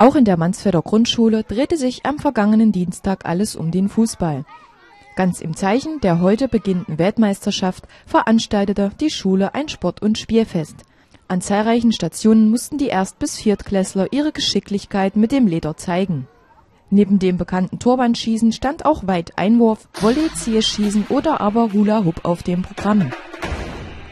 Auch in der Mansfelder Grundschule drehte sich am vergangenen Dienstag alles um den Fußball. Ganz im Zeichen der heute beginnenden Weltmeisterschaft veranstaltete die Schule ein Sport- und Spielfest. An zahlreichen Stationen mussten die Erst- bis Viertklässler ihre Geschicklichkeit mit dem Leder zeigen. Neben dem bekannten Turbanschießen stand auch Weiteinwurf, Volley-Zielschießen oder aber Hula Hoop auf dem Programm.